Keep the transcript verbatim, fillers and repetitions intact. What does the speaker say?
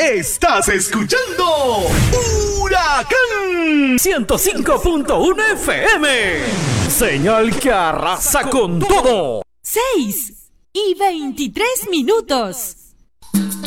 Estás escuchando Huracán ciento cinco punto uno F M. Señal que arrasa con todo. Seis y veintitrés minutos.